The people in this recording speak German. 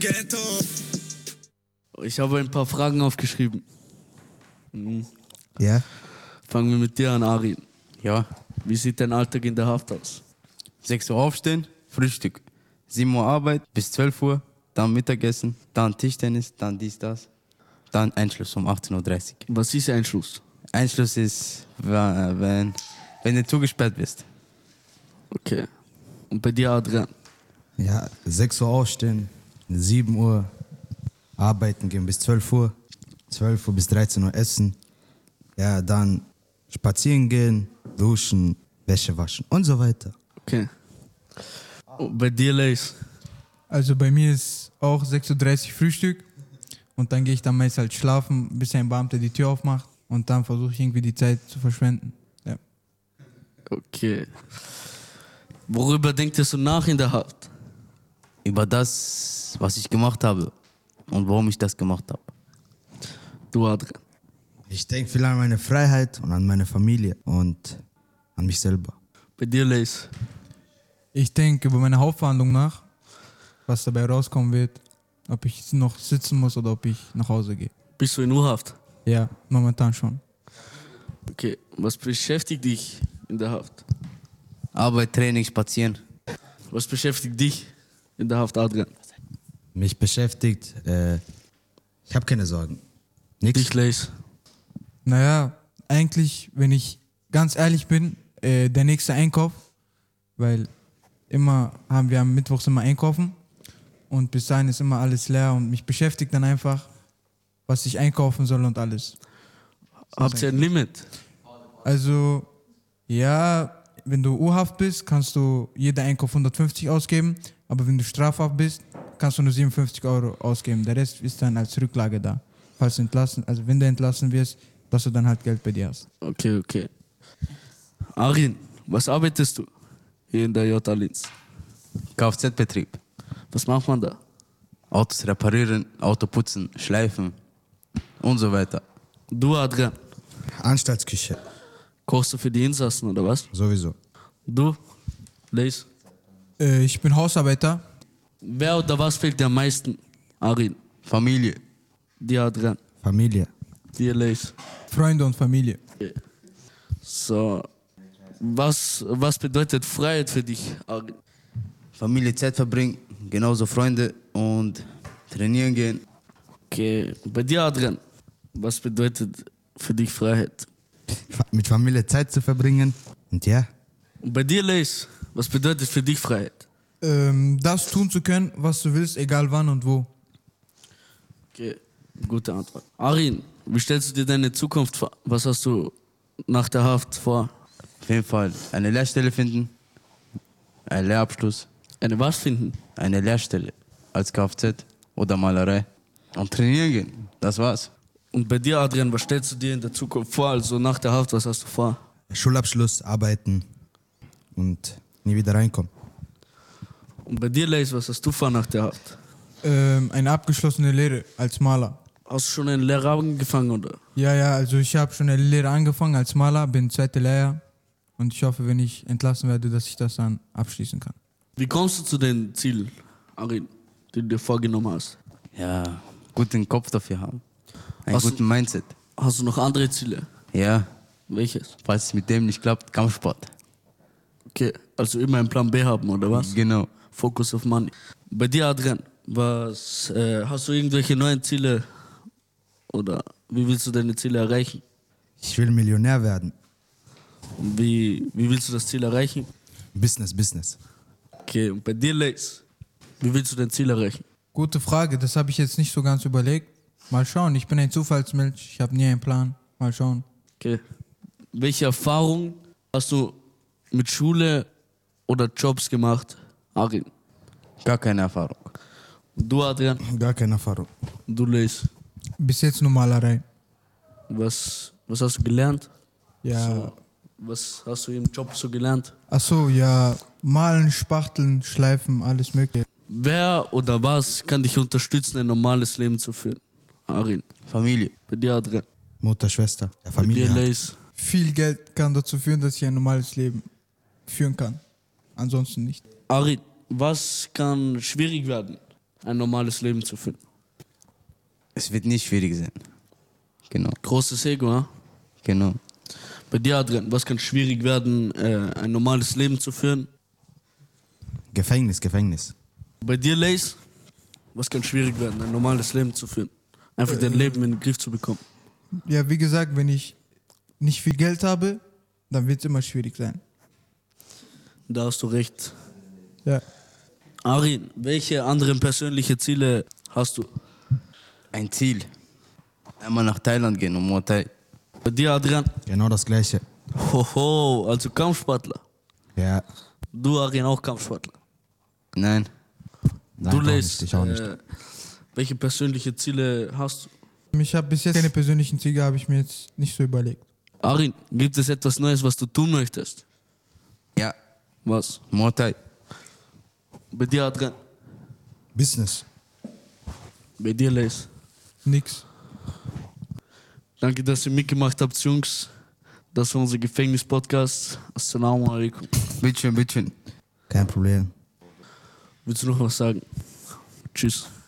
Ghetto. Ich habe ein paar Fragen aufgeschrieben. Ja? Fangen wir mit dir an, Arin. Ja, Wie sieht dein Alltag in der Haft aus? 6 Uhr aufstehen, Frühstück. 7 Uhr Arbeit bis 12 Uhr, dann Mittagessen, dann Tischtennis, dann dies, das. Dann Einschluss um 18.30 Uhr. Was ist Einschluss? Einschluss ist, wenn du zugesperrt bist. Okay. Und bei dir, Adrian? Ja, 6 Uhr aufstehen, 7 Uhr arbeiten gehen bis 12 Uhr, 12 Uhr bis 13 Uhr essen. Ja, dann spazieren gehen, duschen, Wäsche waschen und so weiter. Okay. Und bei dir, Leis? Also bei mir ist auch 6.30 Uhr Frühstück und dann gehe ich dann meist halt schlafen, bis ein Beamter die Tür aufmacht und dann versuche ich irgendwie die Zeit zu verschwenden. Ja. Okay. Worüber denkt ihr so nach in der Haft? Über das, was ich gemacht habe und warum ich das gemacht habe. Du, Adrian. Ich denke viel an meine Freiheit und an meine Familie und an mich selber. Bei dir, Leis? Ich denke über meine Hauptverhandlung nach, was dabei rauskommen wird, ob ich noch sitzen muss oder ob ich nach Hause gehe. Bist du in U-Haft? Ja, momentan schon. Okay. Was beschäftigt dich in der Haft? Arbeit, Training, Spazieren. Was beschäftigt dich in der Haft, Adrian? Mich beschäftigt, ich habe keine Sorgen. Nix. Dich, Leis? Naja, eigentlich, wenn ich ganz ehrlich bin, der nächste Einkauf, weil immer haben wir am Mittwochs immer einkaufen und bis dahin ist immer alles leer und mich beschäftigt dann einfach, was ich einkaufen soll und alles. Habt ihr ein Limit? Also, ja, wenn du U-Haft bist, kannst du jeder Einkauf 150 ausgeben, aber wenn du strafhaft bist, kannst du nur 57 Euro ausgeben. Der Rest ist dann als Rücklage da. Falls du entlassen, also wenn du entlassen wirst, dass du dann halt Geld bei dir hast. Okay, okay. Arin, was arbeitest du hier in der J. Linz? Kfz-Betrieb. Was macht man da? Autos reparieren, Auto putzen, schleifen und so weiter. Du, Adrian, Anstaltsküche, kochst du für die Insassen oder was? sowieso. Du, Leis? Ich bin Hausarbeiter. Wer oder was fehlt dir am meisten? Arin, Familie. dir, Adrian, Familie. dir, Leis. Freunde und Familie. So, was bedeutet Freiheit für dich, Arin? Familie, Zeit verbringen, genauso Freunde und trainieren gehen. Okay, bei dir, Adrian, was bedeutet für dich Freiheit? Mit Familie Zeit zu verbringen und ja, Und bei dir, Leis, was bedeutet für dich Freiheit? Das tun zu können, was du willst, egal wann und wo. Okay, gute Antwort. Arin, wie stellst du dir deine Zukunft vor? Was hast du nach der Haft vor? Auf jeden Fall eine Lehrstelle finden, einen Lehrabschluss, Eine was finden? eine Lehrstelle als Kfz oder Malerei und trainieren gehen. Das war's. Und bei dir, Adrian, was stellst du dir in der Zukunft vor? Also nach der Haft, was hast du vor? Schulabschluss, arbeiten und nie wieder reinkommen. Und bei dir, Leis, was hast du vor nach der Haft? Eine abgeschlossene Lehre als Maler. Hast du schon einen Lehrer angefangen, oder? Ja, also ich habe schon eine Lehre angefangen als Maler, bin zweite Lehrjahr und ich hoffe, wenn ich entlassen werde, dass ich das dann abschließen kann. Wie kommst du zu den Zielen, Arin, die du dir vorgenommen hast? Ja, guten Kopf dafür haben. Einen Hast du- guten Mindset. Hast du noch andere Ziele? Ja, Welches? falls es mit dem nicht klappt, Kampfsport. Okay, also immer einen Plan B haben, oder was? Genau. Focus of Money. Bei dir, Adrian, was hast du irgendwelche neuen Ziele? Oder wie willst du deine Ziele erreichen? Ich will Millionär werden. Und wie willst du das Ziel erreichen? Business. Okay, und bei dir, Leis, wie willst du dein Ziel erreichen? Gute Frage, das habe ich jetzt nicht so ganz überlegt. Mal schauen, ich bin ein Zufallsmensch, ich habe nie einen Plan. Mal schauen. Okay. Welche Erfahrungen hast du mit Schule oder Jobs gemacht, Arin? Gar keine Erfahrung. Und du, Adrian? Gar keine Erfahrung. Und du, Leis? Bis jetzt nur Malerei. Was hast du gelernt? Ja. So, was hast du im Job so gelernt? Ach so, ja, malen, spachteln, schleifen, alles mögliche. Wer oder was kann dich unterstützen, ein normales Leben zu führen? Arin, Familie. bei dir, Adrian. Mutter, Schwester, der Bei Familie. dir, Hat. Leis. Viel Geld kann dazu führen, dass ich ein normales Leben führen kann. Ansonsten nicht. Arin, was kann schwierig werden ein normales Leben zu führen? Es wird nicht schwierig sein. Genau, Großes Ego, ha? genau. Bei dir, Adrian, was kann schwierig werden, ein normales Leben zu führen? Gefängnis. Bei dir, Lace, was kann schwierig werden, ein normales Leben zu führen? Einfach dein Leben in den Griff zu bekommen. Ja, wie gesagt, wenn ich nicht viel Geld habe, dann wird es immer schwierig sein. Da hast du recht. Ja. Arin, welche anderen persönliche Ziele hast du? Ein Ziel. Einmal nach Thailand gehen und Muay Thai. Bei dir, Adrian? Genau das Gleiche. Hoho, also Kampfsportler. Ja. Du, Arin, auch Kampfsportler. Nein, Nein, Du, auch Lace, nicht, ich auch nicht. Welche persönliche Ziele hast du? Ich habe bis jetzt keine persönlichen Ziele, habe ich mir jetzt nicht so überlegt. Arin, gibt es etwas Neues, was du tun möchtest? ja, Was? Muay Thai. Bei dir, Adrian? Business. Bei dir, Lace? Nix. Danke, dass ihr mitgemacht habt, Jungs. Das war unser Gefängnis-Podcast. Assalamu alaikum. Bitteschön. Kein Problem. Willst du noch was sagen? Tschüss.